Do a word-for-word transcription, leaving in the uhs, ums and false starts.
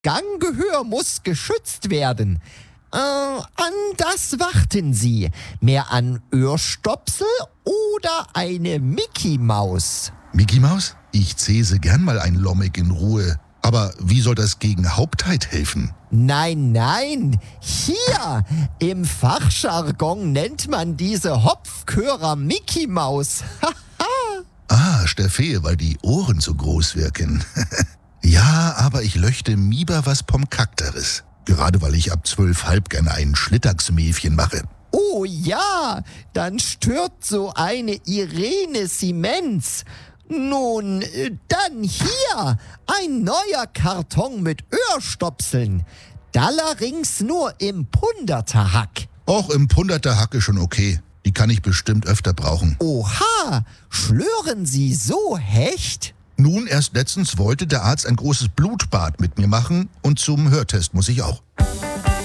Ganggehör muss geschützt werden. Äh, an das warten Sie. Mehr an Öhrstopsel oder eine Mickey-Maus? Mickey Maus? Ich zäse gern mal ein Lommick in Ruhe. Aber wie soll das gegen Hauptheit helfen? Nein, nein, hier im Fachjargon nennt man diese Hopfkörer Mickey Maus. Ah, Steffe, weil die Ohren so groß wirken. Ja, aber ich löchte lieber was Pomkakteres. Gerade weil ich ab zwölf halb gerne ein Schlittergsmäfchen mache. Oh ja, dann stört so eine Irene Siemens. Nun, dann hier ein neuer Karton mit Öhrstopseln. Allerdings nur im Punderterhack. Auch im Punderterhack ist schon okay. Die kann ich bestimmt öfter brauchen. Oha, schlören Sie so Hecht? Nun, erst letztens wollte der Arzt ein großes Blutbad mit mir machen und zum Hörtest muss ich auch.